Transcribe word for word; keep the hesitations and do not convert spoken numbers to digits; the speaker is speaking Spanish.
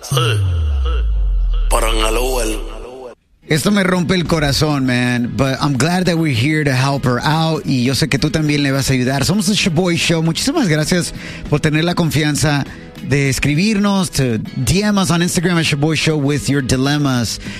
Para en el Uber. Esto me rompe el corazón, man, but I'm glad that we're here to help her out y yo sé que tú también le vas a ayudar. Somos el Shaboy Show. Muchísimas gracias por tener la confianza de escribirnos, to D M us on Instagram at Shaboy Show with your dilemmas.